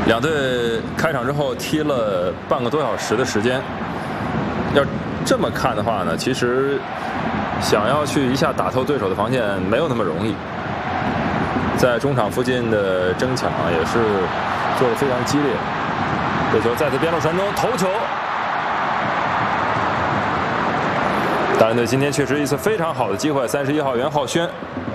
两队开场之后踢了半个多小时的时间，要这么看的话呢，其实想要去一下打透对手的防线没有那么容易。在中场附近的争抢也是做得非常激烈。这球再次边路传中，头球。大连队今天确实一次非常好的机会，31号袁浩轩